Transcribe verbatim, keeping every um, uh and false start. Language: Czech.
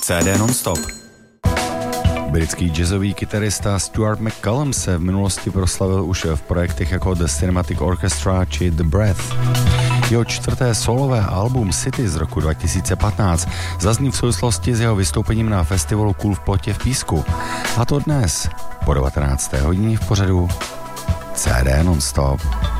C D non-stop. Britský jazzový kytarista Stuart McCallum se v minulosti proslavil už v projektech jako The Cinematic Orchestra či The Breath. Jeho čtvrté solové album City z roku dva tisíce patnáct zazní v souvislosti s jeho vystoupením na festivalu Kůl v Plotě v Písku. A to dnes po devatenácté hodině v pořadu C D non-stop.